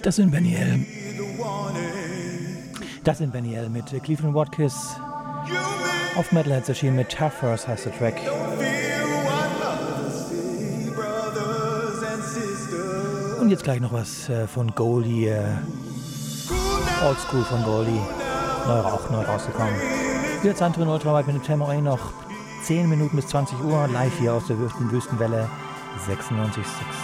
Das sind Benny L. Das sind Benny L. mit Cleveland Watkins. Auf Metalheads erschienen mit Tough First heißt der Track. Und jetzt gleich noch was von Goldie. Oldschool von Goldie. Auch neu rausgekommen. Jetzt Antrin Ultrawide mit dem Tempo noch 10 Minuten bis 20 Uhr. Live hier aus der Wüstenwelle 96,6.